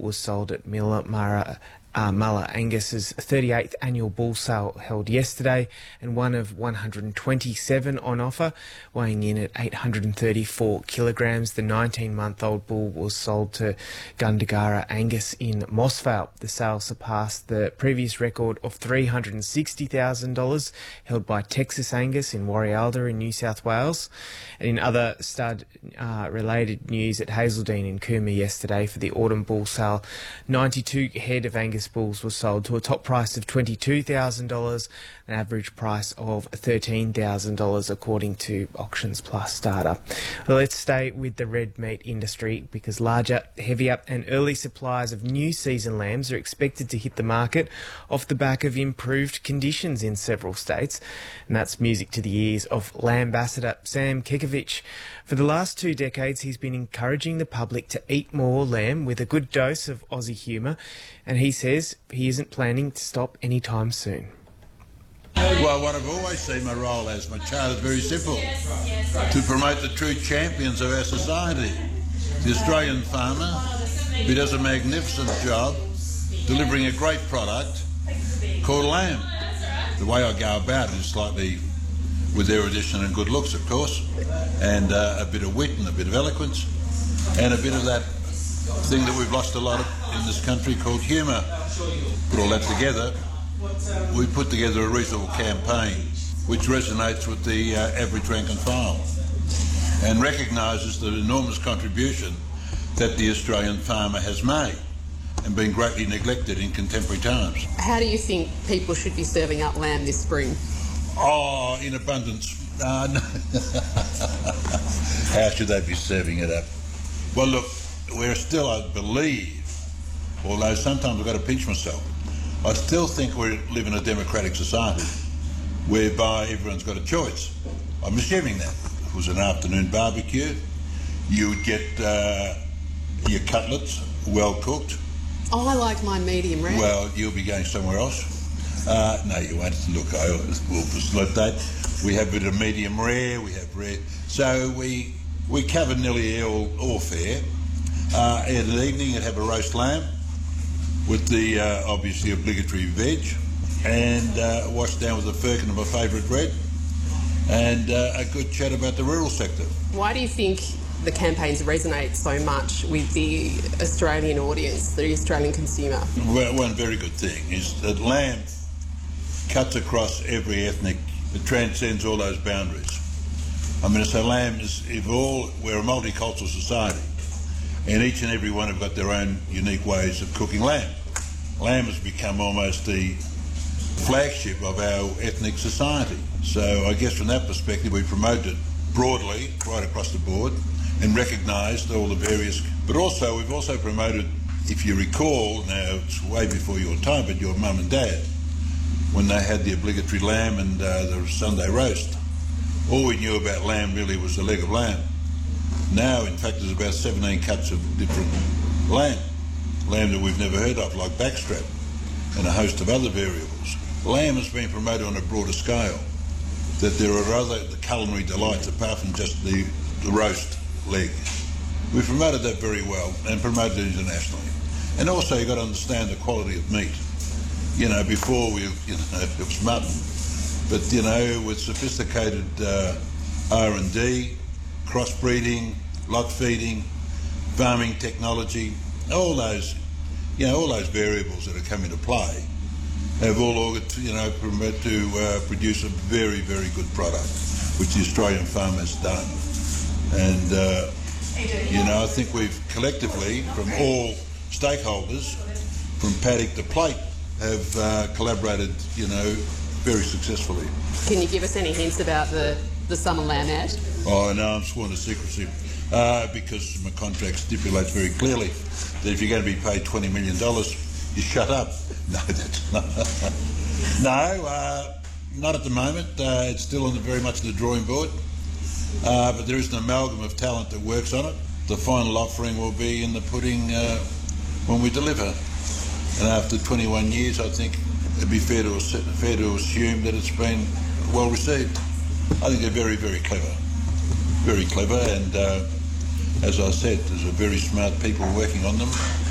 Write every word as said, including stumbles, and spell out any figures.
was sold at Millamara Uh, Mulla Angus's thirty-eighth annual bull sale held yesterday, and one of one hundred twenty-seven on offer, weighing in at eight hundred thirty-four kilograms. The nineteen-month-old bull was sold to Gundagara Angus in Mossvale. The sale surpassed the previous record of three hundred sixty thousand dollars held by Texas Angus in Warialda in New South Wales. And in other stud-related uh, news, at Hazeldean in Cooma yesterday for the autumn bull sale, ninety-two head of Angus bulls were sold to a top price of twenty-two thousand dollars, an average price of thirteen thousand dollars according to Auctions Plus data. Well, let's stay with the red meat industry, because larger, heavier and early supplies of new season lambs are expected to hit the market off the back of improved conditions in several states. And that's music to the ears of Lambassador Sam Kekovich. For the last two decades, he's been encouraging the public to eat more lamb with a good dose of Aussie humour, and he says he isn't planning to stop anytime soon. Well, what I've always seen my role as, my charter is very simple: to promote the true champions of our society. The Australian farmer, who does a magnificent job delivering a great product called lamb. The way I go about it is slightly with erudition and good looks, of course, and uh, a bit of wit and a bit of eloquence, and a bit of that thing that we've lost a lot of in this country called humour. Put all that together, we put together a reasonable campaign which resonates with the uh, average rank and file and recognises the enormous contribution that the Australian farmer has made and been greatly neglected in contemporary times. How do you think people should be serving up lamb this spring? Oh, in abundance. Uh, no. How should they be serving it up? Well, look, we're still, I believe, although sometimes I've got to pinch myself, I still think we live in a democratic society whereby everyone's got a choice. I'm assuming that. If it was an afternoon barbecue, you would get uh, your cutlets well cooked. Oh, I like mine medium rare. Well, you'll be going somewhere else. Uh, no, you won't. Look, I will facilitate. We have a bit of medium rare, we have rare. So we we cover nearly all, all fare. Uh, in the evening, you'd have a roast lamb with the uh, obviously obligatory veg, and uh, washed down with a firkin of my favourite bread, and uh, a good chat about the rural sector. Why do you think the campaigns resonate so much with the Australian audience, the Australian consumer? Well, one very good thing is that lamb cuts across every ethnic, it transcends all those boundaries. I mean, so lamb is, if all, we're a multicultural society, and each and every one have got their own unique ways of cooking lamb. Lamb has become almost the flagship of our ethnic society. So I guess from that perspective, we promoted it broadly, right across the board, and recognised all the various, but also we've also promoted, if you recall, now it's way before your time, but your mum and dad, when they had the obligatory lamb and uh, the Sunday roast, all we knew about lamb really was the leg of lamb. Now, in fact, there's about seventeen cuts of different lamb, lamb that we've never heard of, like backstrap, and a host of other variables. Lamb has been promoted on a broader scale, that there are other the culinary delights apart from just the, the roast leg. We've promoted that very well and promoted it internationally. And also you've got to understand the quality of meat. You know, before we, you know, it was mutton, but you know, with sophisticated uh, R and D, crossbreeding, lot feeding, farming technology, all those, you know, all those variables that have come into play have all ordered, you know, to uh, produce a very, very good product, which the Australian farmer has done. And, uh, you know, I think we've collectively, from all stakeholders, from paddock to plate, have uh, collaborated, you know, very successfully. Can you give us any hints about the, the summer lamb ad? Oh, no, I'm sworn to secrecy, uh, because my contract stipulates very clearly that if you're going to be paid twenty million dollars, you shut up. No, that's not. No, uh, not at the moment. Uh, it's still on the, very much the drawing board. Uh, but there is an amalgam of talent that works on it. The final offering will be in the pudding uh, when we deliver. And after twenty-one years, I think it'd be fair to, fair to assume that it's been well received. I think they're very, very clever. Very clever, and uh, as I said, there's a very smart people working on them.